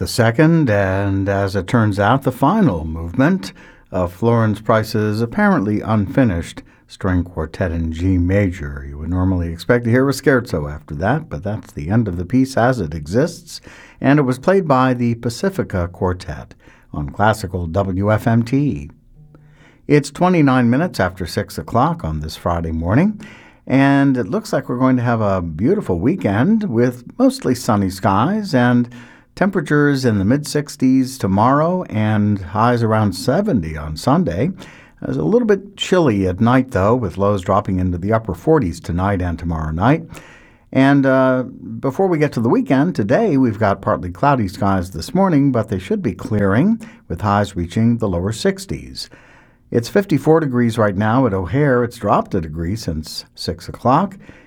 The second, and as it turns out, the final movement of Florenz Price's apparently unfinished string quartet in G major. You would normally expect to hear a scherzo after that, but that's the end of the piece as it exists, and it was played by the Pacifica Quartet on classical WFMT. It's 29 minutes after 6 o'clock on this Friday morning, and it looks like we're going to have a beautiful weekend with mostly sunny skies and temperatures in the mid-60s tomorrow and highs around 70 on Sunday. It's a little bit chilly at night, though, with lows dropping into the upper 40s tonight and tomorrow night. And before we get to the weekend, today we've got partly cloudy skies this morning, but they should be clearing, with highs reaching the lower 60s. It's 54 degrees right now at O'Hare. It's dropped a degree since 6 o'clock.